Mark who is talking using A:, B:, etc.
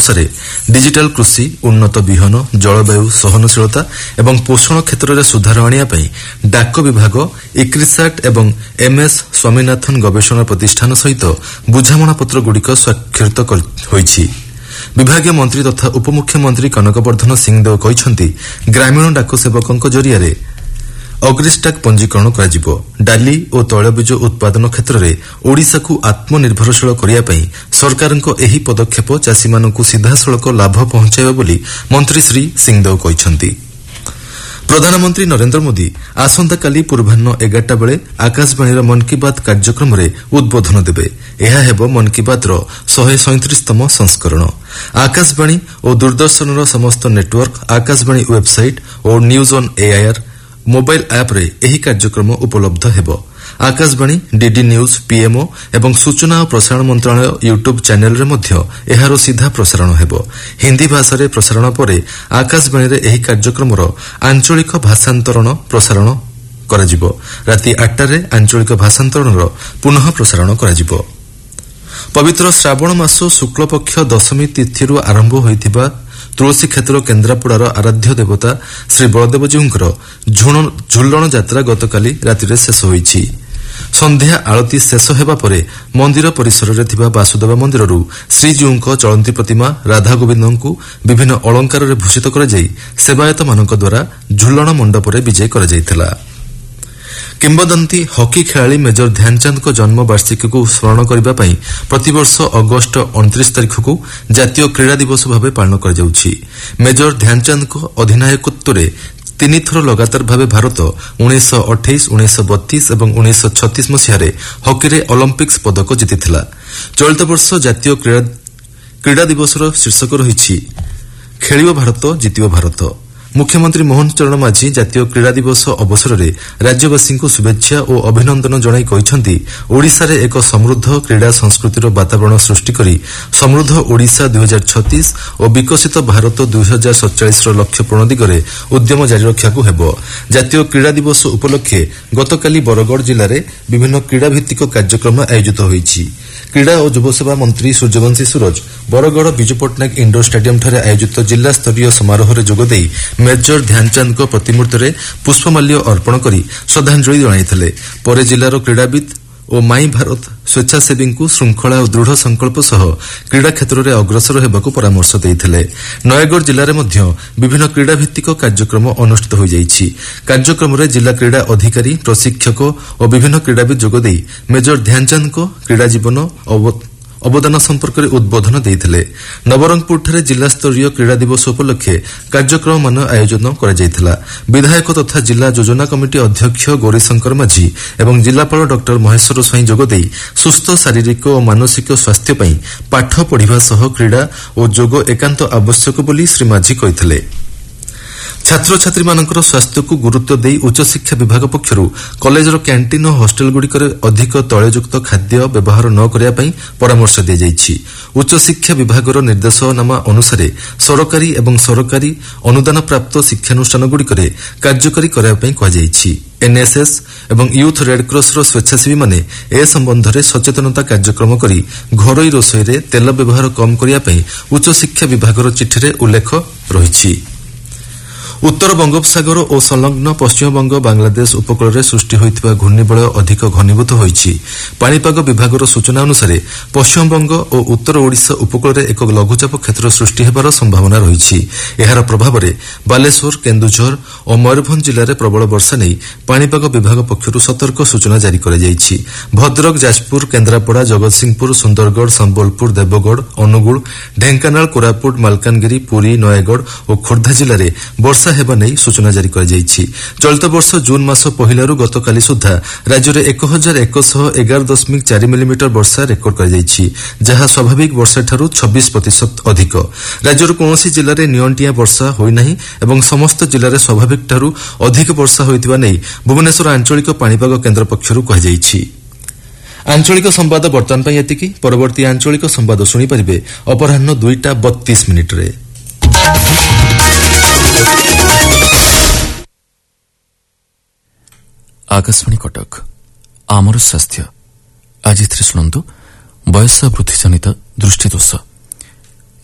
A: ଅନୁସାରେ ଡିଜିଟାଲ କୃଷି, ଉନ୍ନତ ବିହନ, ଜଳବାୟୁ ସହନଶୀଳତା ଏବଂ ପୋଷଣ କ୍ଷେତ୍ରରେ ସୁଧାର ଆଣିବା ପାଇଁ ଡାକ ବିଭାଗ, ଇକ୍ରିସାଟ୍ ଏବଂ MS ସ୍ୱାମୀନାଥନ ଗବେଷଣା ପ୍ରତିଷ୍ଠାନ ସହିତ ବୁଝାମଣାପତ୍ରଗୁଡ଼ିକ ସ୍ୱାକ୍ଷରିତ ହୋଇଛି। ବିଭାଗୀୟ ମନ୍ତ୍ରୀ ତଥା ଉପମୁଖ୍ୟମନ୍ତ୍ରୀ କନକବର୍ଦ୍ଧନ ସିଂହଦେଓ କହିଛନ୍ତି, ଗ୍ରାମୀଣ ଡାକ ସେବକଙ୍କ ଜରିଆରେ ଅଗ୍ରିଷ୍ଟାକ୍ ପଞ୍ଜୀକରଣ କରାଯିବ। ଡାଲି ଓ ତୈଳବୀଜ ଉତ୍ପାଦନ କ୍ଷେତ୍ରରେ ଓଡ଼ିଶାକୁ ଆତ୍ମନିର୍ଭରଶୀଳ କରିବା ପାଇଁ ସରକାରଙ୍କ ଏହି ପଦକ୍ଷେପ ଚାଷୀମାନଙ୍କୁ ସିଧାସଳଖ ଲାଭ ପହଞ୍ଚାଇବ ବୋଲି ମନ୍ତ୍ରୀ ଶ୍ରୀ ସିଂହଦେଓ କହିଛନ୍ତି। ପ୍ରଧାନମନ୍ତ୍ରୀ ନରେନ୍ଦ୍ର ମୋଦି ଆସନ୍ତାକାଲି ପୂର୍ବାହ୍ନ 11ଟା ବେଳେ ଆକାଶବାଣୀର ମନ୍ କି ବାତ୍ କାର୍ଯ୍ୟକ୍ରମରେ ଉଦ୍ବୋଧନ ଦେବେ। ଏହା ହେବ ମନ୍ କି ବାତ୍ର 137ତମ ସଂସ୍କରଣ। ଆକାଶବାଣୀ ଓ ଦୂରଦର୍ଶନର ସମସ୍ତ network, Akashvani website O news on AIR mobile ଆପ୍ରେ ଏହି କାର୍ଯ୍ୟକ୍ରମ ଉପଲବ୍ଧ ହେବ। ଆକାଶବାଣୀ, ଡିଡି ନ୍ୟୁଜ୍, ପିଏମ୍ଓ ଏବଂ ସୂଚନା ଓ ପ୍ରସାରଣ ମନ୍ତ୍ରଣାଳୟ ୟୁଟ୍ୟୁବ୍ ଚ୍ୟାନେଲ୍ରେ ମଧ୍ୟ ଏହାର ସିଧା ପ୍ରସାରଣ ହେବ। ହିନ୍ଦୀ ଭାଷାରେ ପ୍ରସାରଣ ପରେ ଆକାଶବାଣୀରେ ଏହି କାର୍ଯ୍ୟକ୍ରମର ଆଞ୍ଚଳିକ ଭାଷାନ୍ତରଣ ପ୍ରସାରଣ କରାଯିବ। ରାତି 8ଟାରେ ଆଞ୍ଚଳିକ ଭାଷାନ୍ତରଣର ପୁନଃ ପ୍ରସାରଣ କରାଯିବ। ପବିତ୍ର ଶ୍ରାବଣ ମାସ ଶୁକ୍ଳପକ୍ଷ ଦଶମୀ ତିଥିରୁ ଆରମ୍ଭ ହୋଇଥିବା ତୁଳସୀ କ୍ଷେତ୍ର କେନ୍ଦ୍ରାପଡ଼ାର ଆରାଧ୍ୟ ଦେବତା ଶ୍ରୀ ବଳଦେବଜୀଉଙ୍କର ଝୁଲଣ ଯାତ୍ରା ଗତକାଲି ରାତିରେ ଶେଷ ହୋଇଛି। ସନ୍ଧ୍ୟା ଆଳତୀ ଶେଷ ହେବା ପରେ ମନ୍ଦିର ପରିସରରେ ଥିବା ବାସୁଦେବ ମନ୍ଦିରରୁ ଶ୍ରୀଜୀଉଙ୍କ ଚଳନ୍ତି ପ୍ରତିମା ରାଧାଗୋବିନ୍ଦଙ୍କୁ ବିଭିନ୍ନ ଅଳଙ୍କାରରେ ଭୂଷିତ କରାଯାଇ ସେବାୟତମାନଙ୍କ ଦ୍ୱାରା ଝୁଲଣ ମଣ୍ଡପରେ ବିଜେ କରାଯାଇଥିଲା। କିମ୍ବଦନ୍ତୀ ହକି ଖେଳାଳି ମେଜର ଧ୍ୟାନଚାନ୍ଦଙ୍କ ଜନ୍ମବାର୍ଷିକୀକୁ ସ୍ମରଣ କରିବା ପାଇଁ ପ୍ରତିବର୍ଷ ଅଗଷ୍ଟ 29 ତାରିଖକୁ ଜାତୀୟ କ୍ରୀଡ଼ା ଦିବସ ଭାବେ ପାଳନ କରାଯାଉଛି। ମେଜର ଧ୍ୟାନଚାନ୍ଦଙ୍କ ଅଧିନାୟକତ୍ୱରେ 3 ଥର ଲଗାତାର ଭାବେ ଭାରତ 1928, 1932 ଏବଂ 1936 ମସିହାରେ ହକିରେ ଅଲମ୍ପିକ୍ସ ପଦକ ଜିତିଥିଲା। ଚଳିତ ବର୍ଷ ଜାତୀୟ କ୍ରୀଡ଼ା ଦିବସର ଶୀର୍ଷକ ରହିଛି ଖେଳିବ ଭାରତ, ଜିତିବ ଭାରତ। ମୁଖ୍ୟମନ୍ତ୍ରୀ ମୋହନ ଚରଣ ମାଝୀ ଜାତୀୟ କ୍ରୀଡ଼ା ଦିବସ ଅବସରରେ ରାଜ୍ୟବାସୀଙ୍କୁ ଶୁଭେଚ୍ଛା ଓ ଅଭିନନ୍ଦନ ଜଣାଇ କହିଛନ୍ତି, ଓଡ଼ିଶାରେ ଏକ ସମୃଦ୍ଧ କ୍ରୀଡ଼ା ସଂସ୍କୃତିର ବାତାବରଣ ସୃଷ୍ଟି କରି ସମୃଦ୍ଧ ଓଡ଼ିଶା 2036 ଓ ବିକଶିତ ଭାରତ 2047ର ଲକ୍ଷ୍ୟ ପୂରଣ ଦିଗରେ ଉଦ୍ୟମ ଜାରି ରଖିବାକୁ ହେବ। ଜାତୀୟ କ୍ରୀଡ଼ା ଦିବସ ଉପଲକ୍ଷେ ଗତକାଲି ବରଗଡ଼ ଜିଲ୍ଲାରେ ବିଭିନ୍ନ କ୍ରୀଡ଼ାଭିତ୍ତିକ କାର୍ଯ୍ୟକ୍ରମ ଆୟୋଜିତ ହୋଇଛି। କ୍ରୀଡ଼ା ଓ ଯୁବସେବା ମନ୍ତ୍ରୀ ସୂର୍ଯ୍ୟବଂଶୀ ସୁରଜ ବରଗଡ଼ ବିଜୁ ପଟ୍ଟନାୟକ ଇଣ୍ଡୋର ଷ୍ଟାଡିୟମଠାରେ ଆୟୋଜିତ ଜିଲ୍ଲାସ୍ତରୀୟ ସମାରୋହରେ ଯୋଗଦେଇ ମେଜର ଧ୍ୟାନଚାନ୍ଦଙ୍କ ପ୍ରତିମୂର୍ତ୍ତିରେ ପୁଷ୍ପମାଲ୍ୟ ଅର୍ପଣ କରି ଶ୍ରଦ୍ଧାଞ୍ଜଳି ଜଣାଇଥିଲେ। ପରେ ଜିଲ୍ଲାର କ୍ରୀଡ଼ାବିତ୍ ଓ ମାଇ ଭାରତ ସ୍ୱେଚ୍ଛାସେବୀଙ୍କୁ ଶୃଙ୍ଖଳା ଓ ଦୃଢ଼ ସଂକଳ୍ପ ସହ କ୍ରୀଡ଼ା କ୍ଷେତ୍ରରେ ଅଗ୍ରସର ହେବାକୁ ପରାମର୍ଶ ଦେଇଥିଲେ। ନୟାଗଡ଼ ଜିଲ୍ଲାରେ ମଧ୍ୟ ବିଭିନ୍ନ କ୍ରୀଡ଼ାଭିତ୍ତିକ କାର୍ଯ୍ୟକ୍ରମ ଅନୁଷ୍ଠିତ ହୋଇଯାଇଛି। କାର୍ଯ୍ୟକ୍ରମରେ ଜିଲ୍ଲା କ୍ରୀଡ଼ା ଅଧିକାରୀ, ପ୍ରଶିକ୍ଷକ ଓ ବିଭିନ୍ନ କ୍ରୀଡ଼ାବିତ୍ ଯୋଗଦେଇ ମେଜର ଧ୍ୟାନଚାନ୍ଦଙ୍କ କ୍ରୀଡ଼ା ଜୀବନ ଅବଦାନ ସମ୍ପର୍କରେ ଉଦ୍ବୋଧନ ଦେଇଥିଲେ। ନବରଙ୍ଗପୁରଠାରେ ଜିଲ୍ଲାସ୍ତରୀୟ କ୍ରୀଡ଼ା ଦିବସ ଉପଲକ୍ଷେ କାର୍ଯ୍ୟକ୍ରମମାନ ଆୟୋଜନ କରାଯାଇଥିଲା। ବିଧାୟକ ତଥା ଜିଲ୍ଲା ଯୋଜନା କମିଟି ଅଧ୍ୟକ୍ଷ ଗୌରୀଶଙ୍କର ମାଝୀ ଏବଂ ଜିଲ୍ଲାପାଳ ଡକ୍ଟର ମହେଶ୍ୱର ସ୍ୱାଇଁ ଯୋଗଦେଇ ସୁସ୍ଥ ଶାରୀରିକ ଓ ମାନସିକ ସ୍ୱାସ୍ଥ୍ୟ ପାଇଁ ପାଠ ପଢ଼ିବା ସହ କ୍ରୀଡ଼ା ଓ ଯୋଗ ଏକାନ୍ତ ଆବଶ୍ୟକ ବୋଲି ଶ୍ରୀ ମାଝୀ କହିଥିଲେ। ଛାତ୍ରଛାତ୍ରୀମାନଙ୍କର ସ୍ୱାସ୍ଥ୍ୟକୁ ଗୁରୁତ୍ୱ ଦେଇ ଉଚ୍ଚଶିକ୍ଷା ବିଭାଗ ପକ୍ଷରୁ କଲେଜର କ୍ୟାଣ୍ଟିନ୍ ଓ ହଷ୍ଟେଲଗୁଡ଼ିକରେ ଅଧିକ ତୈଳଯୁକ୍ତ ଖାଦ୍ୟ ବ୍ୟବହାର ନ କରିବା ପାଇଁ ପରାମର୍ଶ ଦିଆଯାଇଛି। ଉଚ୍ଚଶିକ୍ଷା ବିଭାଗର ନିର୍ଦ୍ଦେଶନାମା ଅନୁସାରେ ସରକାରୀ ଏବଂ ସରକାରୀ ଅନୁଦାନପ୍ରାପ୍ତ ଶିକ୍ଷାନୁଷ୍ଠାନଗୁଡ଼ିକରେ କାର୍ଯ୍ୟକାରୀ କରିବା ପାଇଁ କୁହାଯାଇଛି। ଏନ୍ଏସ୍ଏସ୍ ଏବଂ ୟୁଥ୍ ରେଡ୍କ୍ରସର ସ୍ୱେଚ୍ଛାସେବୀମାନେ ଏ ସମ୍ବନ୍ଧରେ ସଚେତନତା କାର୍ଯ୍ୟକ୍ରମ କରି ଘରୋଇ ରୋଷେଇରେ ତେଲ ବ୍ୟବହାର କମ୍ କରିବା ପାଇଁ ଉଚ୍ଚଶିକ୍ଷା ବିଭାଗର ଚିଠିରେ ଉଲ୍ଲେଖ ରହିଛି। ଉତ୍ତର ବଙ୍ଗୋପସାଗର ଓ ସଂଲଗ୍ନ ପଶ୍ଚିମବଙ୍ଗ ବାଂଲାଦେଶ ଉପକୂଳରେ ସୃଷ୍ଟି ହୋଇଥିବା ଘୂର୍ଣ୍ଣିବଳୟ ଅଧିକ ଘନୀଭୂତ ହୋଇଛି। ପାଣିପାଗ ବିଭାଗର ସୂଚନା ଅନୁସାରେ ପଶ୍ଚିମବଙ୍ଗ ଓ ଉତ୍ତର ଓଡ଼ିଶା ଉପକୂଳରେ ଏକ ଲଘୁଚାପ କ୍ଷେତ୍ର ସୃଷ୍ଟି ହେବାର ସମ୍ଭାବନା ରହିଛି। ଏହାର ପ୍ରଭାବରେ ବାଲେଶ୍ୱର, କେନ୍ଦୁଝର ଓ ମୟୂରଭଞ୍ଜ ଜିଲ୍ଲାରେ ପ୍ରବଳ ବର୍ଷା ନେଇ ପାଣିପାଗ ବିଭାଗ ପକ୍ଷରୁ ସତର୍କ ସୂଚନା ଜାରି କରାଯାଇଛି। ଭଦ୍ରକ, ଯାଜପୁର, କେନ୍ଦ୍ରାପଡ଼ା, ଜଗତସିଂହପୁର, ସୁନ୍ଦରଗଡ଼, ସମ୍ବଲପୁର, ଦେବଗଡ଼, ଅନୁଗୁଳ, ଢେଙ୍କାନାଳ, କୋରାପୁଟ, ମାଲକାନଗିରି, ପୁରୀ, ନୟାଗଡ଼ ଓ ଖୋର୍ଦ୍ଧା ଜିଲ୍ଲାରେ ବର୍ଷା ହେବା ନେଇ ସୂଚନା ଜାରି କରାଯାଇଛି। ଚଳିତ ବର୍ଷ ଜୁନ୍ ମାସ ପହିଲାରୁ ଗତକାଲି ସୁଦ୍ଧା ରାଜ୍ୟରେ 1111.4 ମିଲିମିଟର ବର୍ଷା ରେକର୍ଡ କରାଯାଇଛି, ଯାହା ସ୍ୱାଭାବିକ ବର୍ଷାଠାରୁ 26% ଅଧିକ। ରାଜ୍ୟର କୌଣସି ଜିଲ୍ଲାରେ ନିଅଣ୍ଟିଆ ବର୍ଷା ହୋଇନାହିଁ ଏବଂ ସମସ୍ତ ଜିଲ୍ଲାରେ ସ୍ୱାଭାବିକଠାରୁ ଅଧିକ ବର୍ଷା ହୋଇଥିବା ନେଇ ଭୁବନେଶ୍ୱର ଆଞ୍ଚଳିକ ପାଣିପାଗ କେନ୍ଦ୍ର ପକ୍ଷରୁ କୁହାଯାଇଛି। ଆଞ୍ଚଳିକ ସମ୍ବାଦ ବର୍ତ୍ତମାନ ପାଇଁ ଏତିକି। ପରବର୍ତ୍ତୀ ଆଞ୍ଚଳିକ ସମ୍ବାଦ ଶୁଣିପାରିବେ ଅପରାହ୍ନ 2:32
B: आकाशवाणी कटक आमर स्वास्थ्य आज शुणु बयस वृद्धि जनित दृष्टिदोष